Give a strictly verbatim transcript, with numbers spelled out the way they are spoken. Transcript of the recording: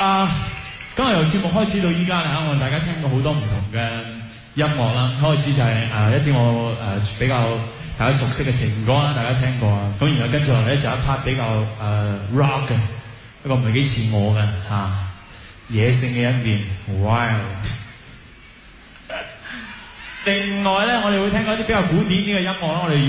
啊，今日由節目開始到依家啦，我哋大家聽過好多唔同嘅音樂啦。開始就係、是、誒、呃、一啲我誒、呃、比較大家熟悉嘅情歌啦，大家聽過啊。咁然後跟住落嚟咧就一 part 比較誒、呃、rock 嘅，不過唔係幾似我嘅嚇、啊，野性嘅一面 wild。另外咧，我哋會聽過一啲比較古典啲嘅音樂啦，我哋。